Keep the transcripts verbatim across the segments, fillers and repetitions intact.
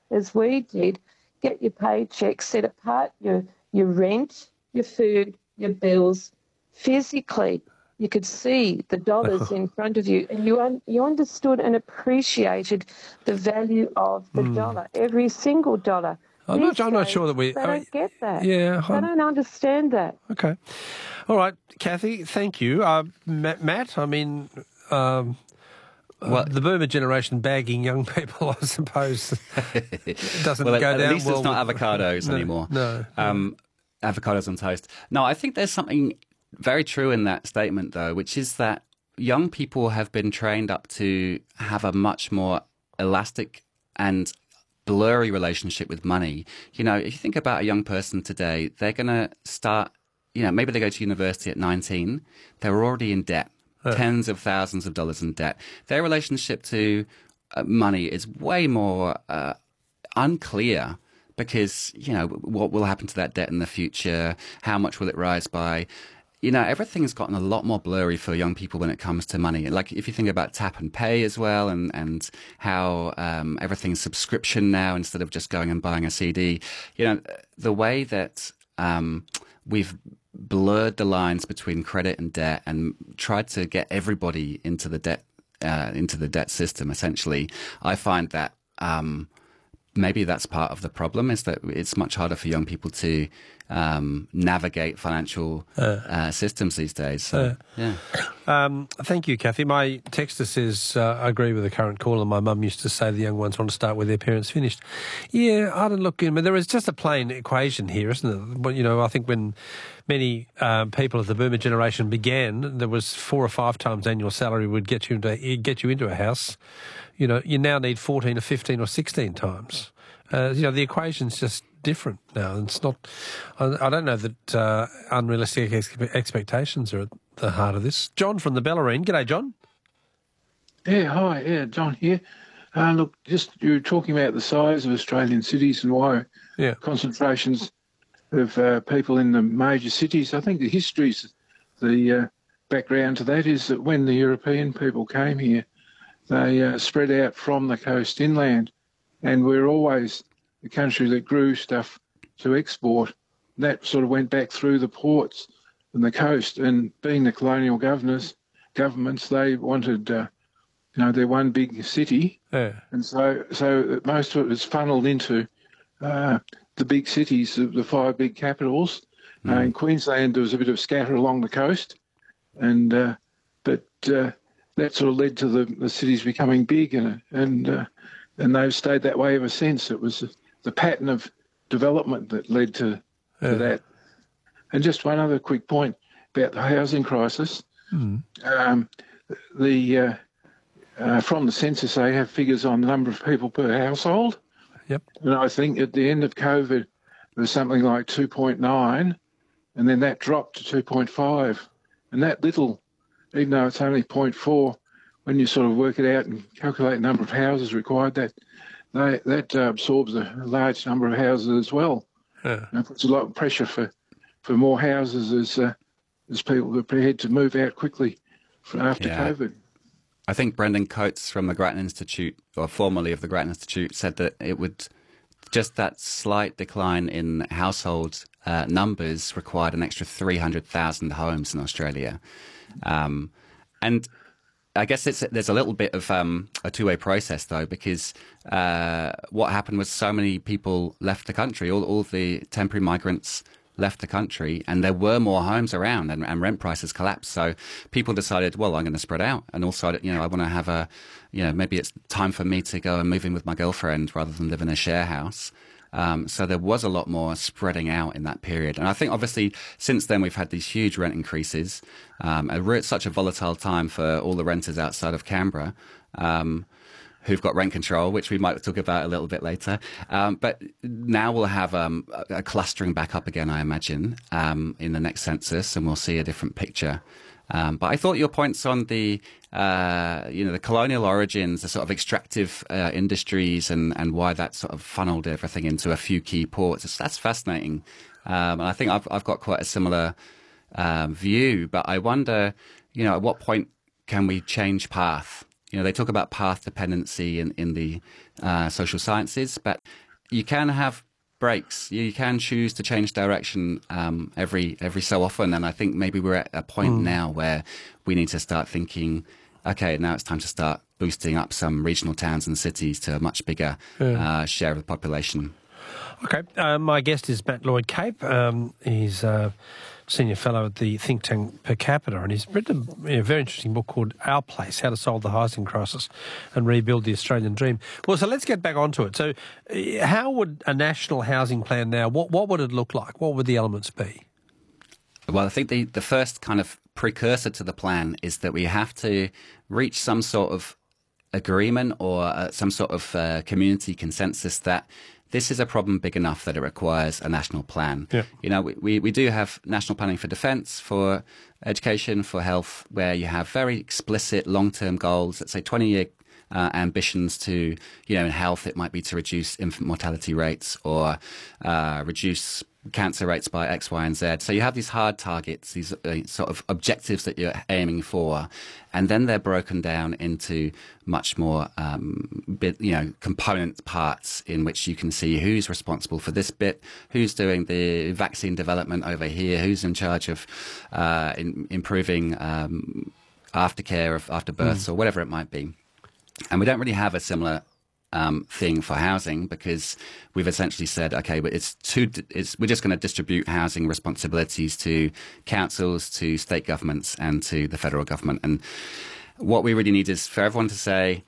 as we did, get your paycheck, set apart your, your rent, your food, your bills physically. You could see the dollars in front of you, and you un- you understood and appreciated the value of the mm. dollar, every single dollar. I'm These not. I'm not days, sure that we. They I mean, don't get that. Yeah, they I'm, don't understand that. Okay, all right, Kathy. Thank you, uh, Matt, Matt. I mean, um, well, uh, the boomer generation bagging young people, I suppose, doesn't well, go at, down at least well it's not with, avocados no, anymore. No, um, no, avocados on toast. No, I think there's something very true in that statement, though, which is that young people have been trained up to have a much more elastic and blurry relationship with money. You know, if you think about a young person today, they're going to start, you know, maybe they go to university at nineteen, they're already in debt, oh. tens of thousands of dollars in debt. Their relationship to uh, money is way more uh, unclear because, you know, what will happen to that debt in the future? How much will it rise by? You know, everything's gotten a lot more blurry for young people when it comes to money. Like if you think about tap and pay as well, and, and how um, everything's subscription now instead of just going and buying a C D, you know, the way that um, we've blurred the lines between credit and debt and tried to get everybody into the debt, uh, into the debt system, essentially, I find that um, maybe that's part of the problem, is that it's much harder for young people to um, navigate financial uh, uh, systems these days. So, uh, yeah. Um, thank you, Kathy. My texter says, uh, I agree with the current caller. My mum used to say the young ones want to start where their parents finished. Yeah, I don't look, I mean, there is just a plain equation here, isn't it? But, you know, I think when many um, people of the boomer generation began, there was four or five times annual salary would get you into, get you into a house. You know, you now need fourteen or fifteen or sixteen times. Uh, you know, the equation's just different now. It's not, I, I don't know that uh, unrealistic ex- expectations are at the heart of this. John from the Bellarine. G'day, John. Yeah, hi. Yeah, John here. Uh, look, just you were talking about the size of Australian cities and why yeah. concentrations of uh, people in the major cities. I think the history's, the uh, background to that is that when the European people came here, they uh, spread out from the coast inland. And we're always the country that grew stuff to export. That sort of went back through the ports and the coast. And being the colonial governors, governments, they wanted, uh, you know, their one big city. Yeah. And so, so most of it was funneled into uh, the big cities, the, the five big capitals. Mm. Uh, in Queensland, there was a bit of scatter along the coast, and uh, but uh, that sort of led to the, the cities becoming big, and and. Uh, And they've stayed that way ever since. It was the pattern of development that led to, to yeah. that. And just one other quick point about the housing crisis. Mm. Um, the uh, uh, from the census, they have figures on the number of people per household. Yep. And I think at the end of COVID, it was something like two point nine, and then that dropped to two point five. And that little, even though it's only zero point four, when you sort of work it out and calculate the number of houses required, that they, that uh, absorbs a large number of houses as well. Yeah. And it puts a lot of pressure for, for more houses as uh, as people are prepared to move out quickly after yeah. COVID. I think Brendan Coates from the Grattan Institute, or formerly of the Grattan Institute, said that it would just that slight decline in household uh, numbers required an extra three hundred thousand homes in Australia. Um, and I guess it's, there's a little bit of um, a two-way process, though, because uh, what happened was so many people left the country. All, all of the temporary migrants left the country, and there were more homes around, and, and rent prices collapsed. So people decided, well, I'm going to spread out, and also, you know, I want to have a, you know, maybe it's time for me to go and move in with my girlfriend rather than live in a share house. Um, so there was a lot more spreading out in that period. And I think, obviously, since then, we've had these huge rent increases. Um, and we're at such a volatile time for all the renters outside of Canberra um, who've got rent control, which we might talk about a little bit later. Um, but now we'll have um, a, a clustering back up again, I imagine, um, in the next census, and we'll see a different picture. Um, but I thought your points on the, uh, you know, the colonial origins, the sort of extractive uh, industries, and, and why that sort of funneled everything into a few key ports. That's fascinating, um, and I think I've I've got quite a similar um, view. But I wonder, you know, at what point can we change path You know, they talk about path dependency in, in the uh, social sciences, but you can have breaks. You can choose to change direction um, every every so often. And I think maybe we're at a point mm. now where we need to start thinking, okay, now it's time to start boosting up some regional towns and cities to a much bigger yeah. uh, share of the population. Okay. Uh, my guest is Matt Lloyd-Cape. Um, he's a senior fellow at the think tank Per Capita, and he's written a, a very interesting book called Our Place, How to Solve the Housing Crisis and Rebuild the Australian Dream. Well, so let's get back onto it. So uh, how would a national housing plan now, what, what would it look like? What would the elements be? Well, I think the, the first kind of precursor to the plan is that we have to reach some sort of agreement or uh, some sort of uh, community consensus that this is a problem big enough that it requires a national plan. Yeah. You know, we, we, we do have national planning for defence, for education, for health, where you have very explicit long-term goals, let's say twenty-year uh, ambitions to, you know, in health it might be to reduce infant mortality rates or uh, reduce cancer rates by X, Y, and Z. So you have these hard targets, these uh, sort of objectives that you're aiming for, and then they're broken down into much more, um, bit, you know, component parts in which you can see who's responsible for this bit, who's doing the vaccine development over here, who's in charge of uh, in, improving um, aftercare of after births mm. or whatever it might be. And we don't really have a similar Um, thing for housing because we've essentially said, okay, but it's too, it's, we're just going to distribute housing responsibilities to councils, to state governments and to the federal government. And what we really need is for everyone to say,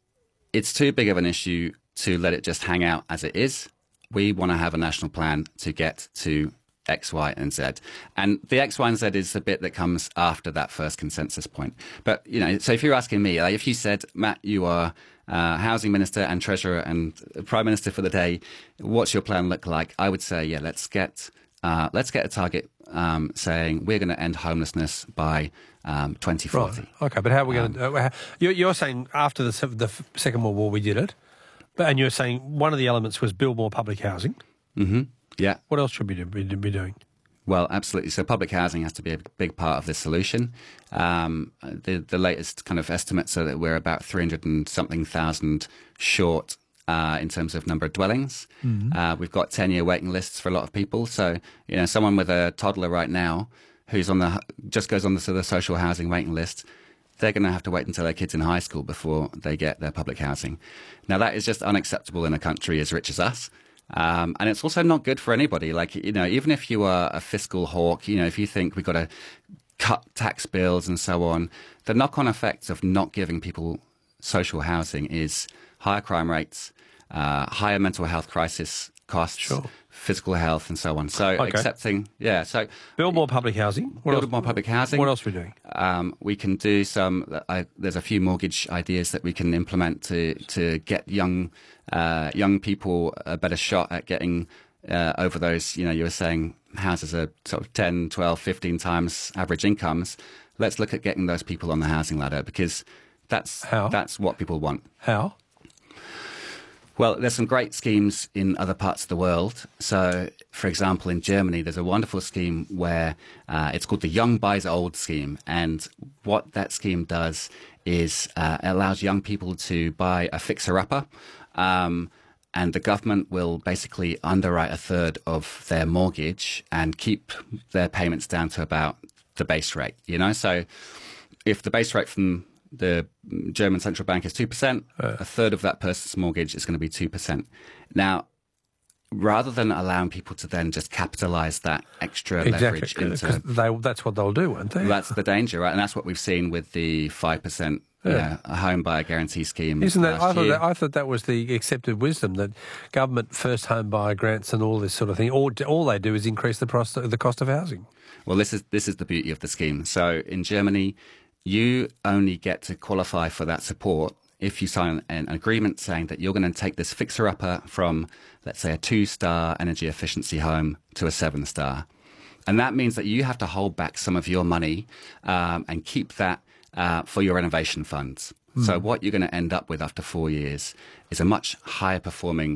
it's too big of an issue to let it just hang out as it is. We want to have a national plan to get to X, Y, and Z. And the X, Y, and Z is the bit that comes after that first consensus point. But, you know, so if you're asking me, like if you said, Matt, you are uh, Housing Minister and Treasurer and Prime Minister for the day, what's your plan look like? I would say, yeah, let's get uh, let's get a target um, saying we're going to end homelessness by um, twenty forty. Right. Okay, but how are we going to... Um, uh, you're, you're saying after the, the Second World War we did it, but and you're saying one of the elements was build more public housing. Mm-hmm. Yeah. What else should we be, be doing? Well, absolutely. So public housing has to be a big part of this solution. Um, the, the latest kind of estimates are that we're about three hundred and something thousand short uh, in terms of number of dwellings. Mm-hmm. Uh, we've got ten-year waiting lists for a lot of people. So, you know, someone with a toddler right now who's on the just goes on the, the social housing waiting list, they're going to have to wait until their kid's in high school before they get their public housing. Now, that is just unacceptable in a country as rich as us. Um, and it's also not good for anybody. Like, you know, even if you are a fiscal hawk, you know, if you think we've got to cut tax bills and so on, the knock-on effects of not giving people social housing is higher crime rates, uh, higher mental health crisis costs, sure. physical health and so on. So okay. accepting, yeah. So build more public housing. What build else? more public housing. What else are we doing? Um, we can do some. I, there's a few mortgage ideas that we can implement to to get young uh, young people a better shot at getting uh, over those. You know, you were saying houses are sort of ten, twelve, fifteen times average incomes. Let's look at getting those people on the housing ladder because that's How? that's what people want. How? Well, there's some great schemes in other parts of the world. So, for example, in Germany, there's a wonderful scheme where uh, it's called the Young Buys Old scheme. And what that scheme does is uh, it allows young people to buy a fixer-upper, um, and the government will basically underwrite a third of their mortgage and keep their payments down to about the base rate, you know? So if the base rate from the German central bank is two percent, uh, a third of that person's mortgage is going to be two percent. Now, rather than allowing people to then just capitalise that extra exactly, leverage into... They, that's what they'll do, won't they? That's the danger, right? And that's what we've seen with the five percent yeah. you know, a home buyer guarantee scheme. Isn't that I, thought year. that I thought that was the accepted wisdom, that government first home buyer grants and all this sort of thing, all, all they do is increase the, cost, the cost of housing. Well, this is this is the beauty of the scheme. So in Germany, you only get to qualify for that support if you sign an agreement saying that you're going to take this fixer-upper from, let's say, a two-star energy efficiency home to a seven-star. And that means that you have to hold back some of your money um, and keep that uh, for your renovation funds. Mm. So what you're going to end up with after four years is a much higher-performing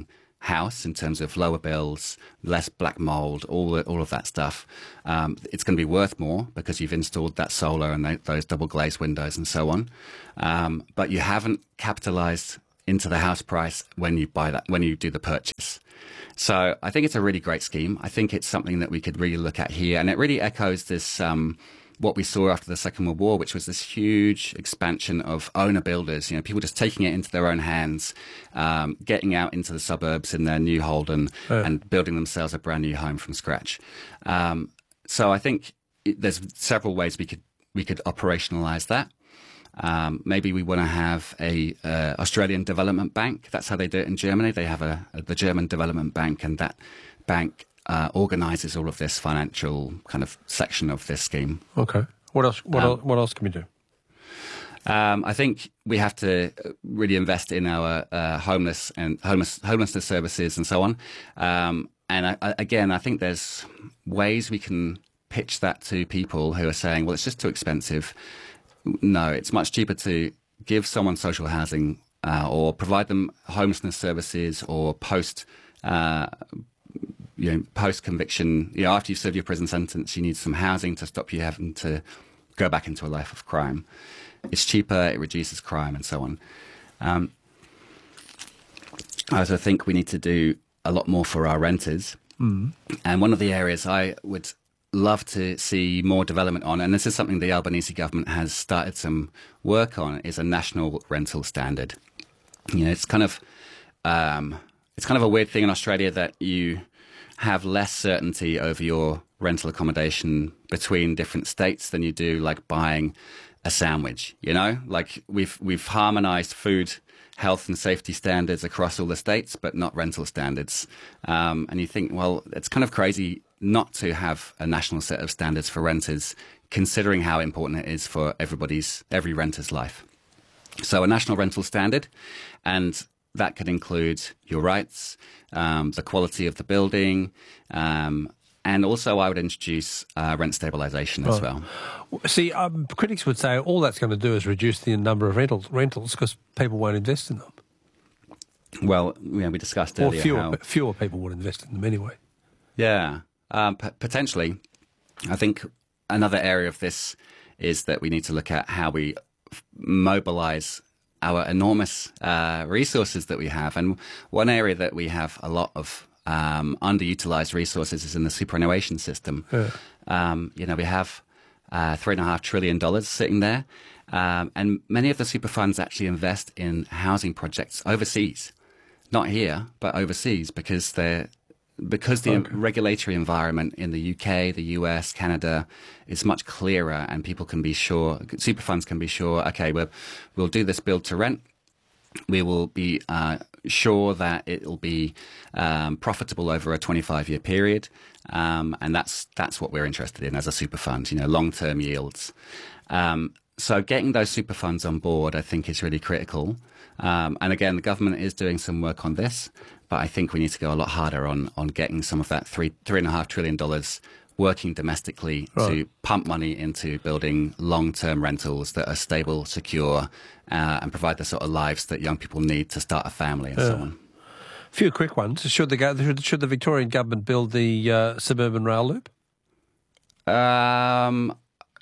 house in terms of lower bills, less black mold, all the, all of that stuff. Um, it's going to be worth more because you've installed that solar and they, those double glazed windows and so on. Um, but you haven't capitalized into the house price when you buy that, when you do the purchase. So I think it's a really great scheme. I think it's something that we could really look at here, and it really echoes this. Um, what we saw after the Second World War, which was this huge expansion of owner builders, you know, people just taking it into their own hands, um, getting out into the suburbs in their new Holden yeah. and building themselves a brand new home from scratch. Um, so I think it, there's several ways we could we could operationalize that. Um, maybe we want to have a uh, Australian Development Bank. That's how they do it in Germany. They have a, a the German Development Bank, and that bank Uh, organises all of this financial kind of section of this scheme. Okay. What else? What, um, else, what else can we do? Um, I think we have to really invest in our uh, homeless and homeless homelessness services and so on. Um, and I, I, again, I think there's ways we can pitch that to people who are saying, "Well, it's just too expensive." No, it's much cheaper to give someone social housing uh, or provide them homelessness services or post. Uh, You know, post-conviction, you know, after you serve your prison sentence, you need some housing to stop you having to go back into a life of crime. It's cheaper, it reduces crime, and so on. Um, I also think we need to do a lot more for our renters. Mm. And one of the areas I would love to see more development on, and this is something the Albanese government has started some work on, is a national rental standard. You know, it's kind of um, it's kind of a weird thing in Australia that you have less certainty over your rental accommodation between different states than you do like buying a sandwich, you know? Like we've we've harmonized food, health and safety standards across all the states, but not rental standards. Um, and you think, well, it's kind of crazy not to have a national set of standards for renters, considering how important it is for everybody's, every renter's life. So a national rental standard, and that could include your rights, um, the quality of the building, um, and also I would introduce uh, rent stabilisation as well. See, um, critics would say all that's going to do is reduce the number of rentals rentals because people won't invest in them. Well, yeah, we discussed or earlier fewer, how... fewer people would invest in them anyway. Yeah, um, p- potentially. I think another area of this is that we need to look at how we f- mobilise our enormous uh, resources that we have. And one area that we have a lot of um, underutilized resources is in the superannuation system. Yeah. Um, you know, we have uh, three and a half trillion dollars sitting there. Um, and many of the super funds actually invest in housing projects overseas, not here, but overseas, because they're Because the okay. regulatory environment in the U K, the U S, Canada is much clearer, and people can be sure, super funds can be sure, okay, we'll, we'll do this build to rent. We will be uh, sure that it will be um, profitable over a twenty-five year period. Um, and that's that's what we're interested in as a super fund, you know, long-term yields. Um, so getting those super funds on board, I think, is really critical. Um, and again, the government is doing some work on this. But I think we need to go a lot harder on, on getting some of that three three and a half trillion dollars working domestically right. to pump money into building long-term rentals that are stable, secure, uh, and provide the sort of lives that young people need to start a family and uh, so on. A few quick ones. Should the should the Victorian government build the uh, suburban rail loop? Um.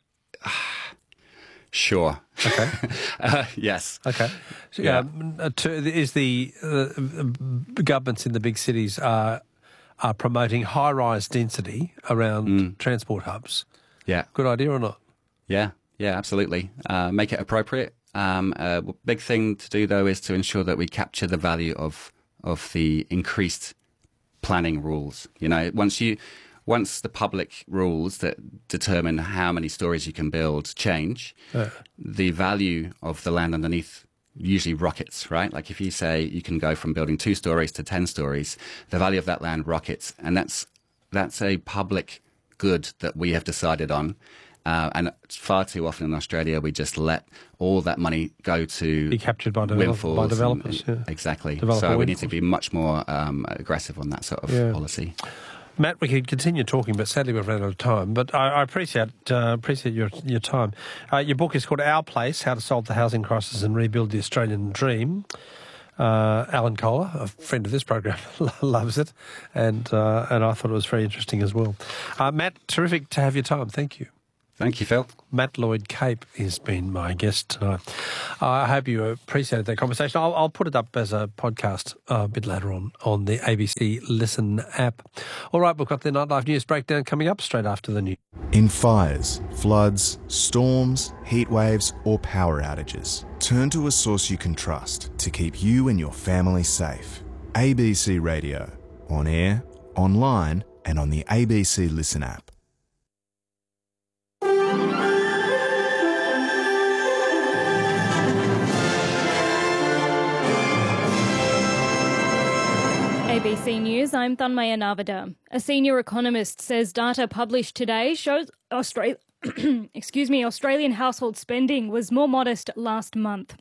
Sure. Okay. uh, yes. Okay. So, yeah. Um, to, is the uh, governments in the big cities are are promoting high-rise density around mm. transport hubs? Yeah. Good idea or not? Yeah. Yeah. Absolutely. Uh, make it appropriate. Um, a big thing to do though is to ensure that we capture the value of of the increased planning rules. You know, once you. Once the public rules that determine how many stories you can build change, uh. the value of the land underneath usually rockets, right? Like if you say you can go from building two stories to ten stories, the value of that land rockets. And that's that's a public good that we have decided on. Uh, and far too often in Australia, we just let all that money go to be captured by, develop, by developers. And, yeah. Exactly. Developer so we windfalls. need to be much more um, aggressive on that sort of yeah. policy. Matt, we could continue talking, but sadly we've run out of time. But I, I appreciate uh, appreciate your your time. Uh, your book is called Our Place: How to Solve the Housing Crisis and Rebuild the Australian Dream. Uh, Alan Kohler, a friend of this program, loves it, and uh, and I thought it was very interesting as well. Uh, Matt, terrific to have your time. Thank you. Thank you, Phil. Matt Lloyd Cape has been my guest tonight. Uh, I hope you appreciated that conversation. I'll, I'll put it up as a podcast uh, a bit later on on the A B C Listen app. All right, we've got the Nightlife News Breakdown coming up straight after the news. In fires, floods, storms, heat waves or power outages, turn to a source you can trust to keep you and your family safe. A B C Radio. On air, online and on the A B C Listen app. A B C News, I'm Thanmaya Navada. A senior economist says data published today shows Australia, excuse me, Australian household spending was more modest last month.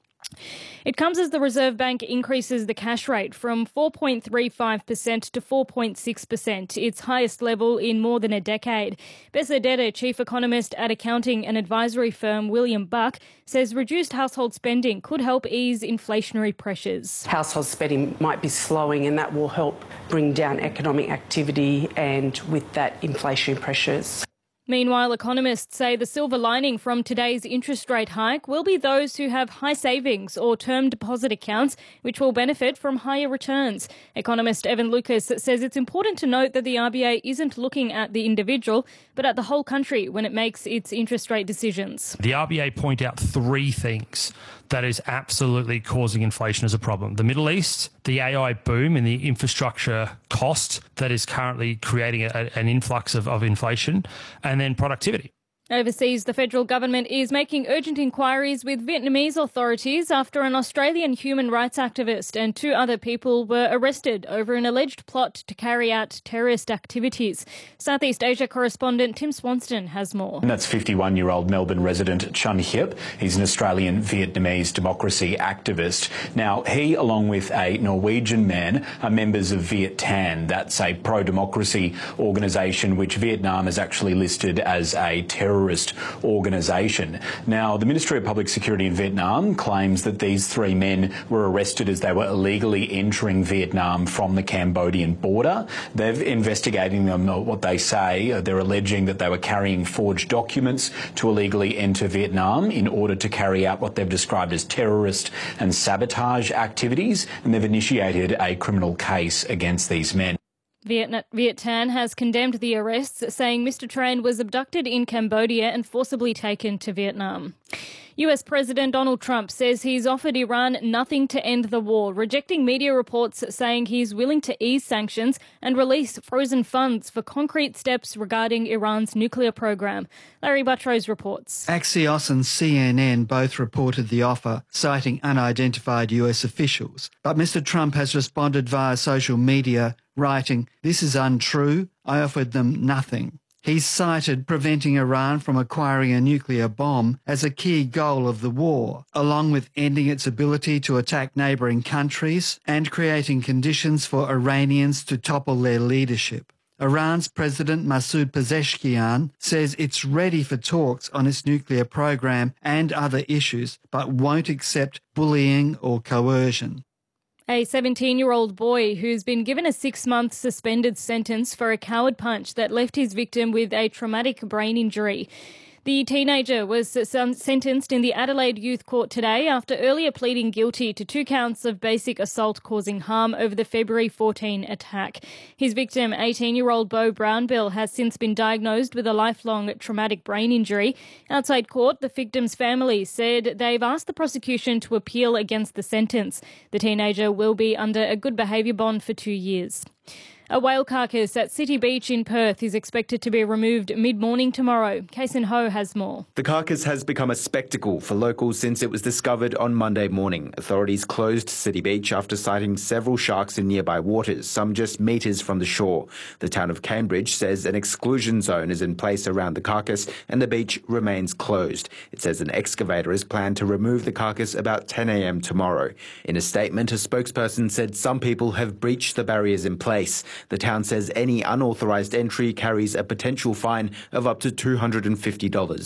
It comes as the Reserve Bank increases the cash rate from four point three five percent to four point six percent, its highest level in more than a decade. Bessedetta chief economist at accounting and advisory firm William Buck says reduced household spending could help ease inflationary pressures. Household spending might be slowing and that will help bring down economic activity and with that inflationary pressures. Meanwhile, economists say the silver lining from today's interest rate hike will be those who have high savings or term deposit accounts, which will benefit from higher returns. Economist Evan Lucas says it's important to note that the R B A isn't looking at the individual, but at the whole country when it makes its interest rate decisions. The R B A point out three things that is absolutely causing inflation as a problem. The Middle East, the A I boom and the infrastructure cost that is currently creating a, an influx of, of inflation, and then productivity. Overseas, the federal government is making urgent inquiries with Vietnamese authorities after an Australian human rights activist and two other people were arrested over an alleged plot to carry out terrorist activities. Southeast Asia correspondent Tim Swanston has more. And that's fifty-one-year-old Melbourne resident Chun Hiep. He's an Australian Vietnamese democracy activist. Now, he, along with a Norwegian man, are members of Viet Thanh. That's a pro-democracy organisation which Vietnam has actually listed as a terrorist terrorist organisation. Now, the Ministry of Public Security in Vietnam claims that these three men were arrested as they were illegally entering Vietnam from the Cambodian border. They're investigating them, what they say. They're alleging that they were carrying forged documents to illegally enter Vietnam in order to carry out what they've described as terrorist and sabotage activities, and they've initiated a criminal case against these men. Viet, Viet Thanh has condemned the arrests, saying Mister Tran was abducted in Cambodia and forcibly taken to Vietnam. U S President Donald Trump says he's offered Iran nothing to end the war, rejecting media reports saying he's willing to ease sanctions and release frozen funds for concrete steps regarding Iran's nuclear program. Larry Buttrose reports. Axios and C N N both reported the offer, citing unidentified U S officials. But Mister Trump has responded via social media, writing, "This is untrue. I offered them nothing." He's cited preventing Iran from acquiring a nuclear bomb as a key goal of the war, along with ending its ability to attack neighbouring countries and creating conditions for Iranians to topple their leadership. Iran's President Masoud Pezeshkian says it's ready for talks on its nuclear program and other issues, but won't accept bullying or coercion. A seventeen-year-old boy who's been given a six-month suspended sentence for a coward punch that left his victim with a traumatic brain injury. The teenager was sentenced in the Adelaide Youth Court today after earlier pleading guilty to two counts of basic assault causing harm over the February fourteenth attack. His victim, eighteen-year-old Beau Brownbill, has since been diagnosed with a lifelong traumatic brain injury. Outside court, the victim's family said they've asked the prosecution to appeal against the sentence. The teenager will be under a good behaviour bond for two years. A whale carcass at City Beach in Perth is expected to be removed mid-morning tomorrow. Kason Ho has more. The carcass has become a spectacle for locals since it was discovered on Monday morning. Authorities closed City Beach after sighting several sharks in nearby waters, some just metres from the shore. The town of Cambridge says an exclusion zone is in place around the carcass and the beach remains closed. It says an excavator is planned to remove the carcass about ten a m tomorrow. In a statement, a spokesperson said some people have breached the barriers in place. The town says any unauthorised entry carries a potential fine of up to two hundred fifty dollars.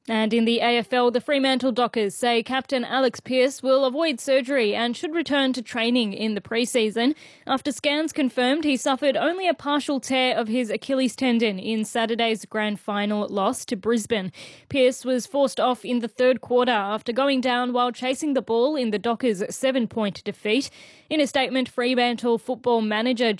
And in the A F L, the Fremantle Dockers say captain Alex Pearce will avoid surgery and should return to training in the pre-season after scans confirmed he suffered only a partial tear of his Achilles tendon in Saturday's grand final loss to Brisbane. Pearce was forced off in the third quarter after going down while chasing the ball in the Dockers' seven-point defeat. In a statement, Fremantle football manager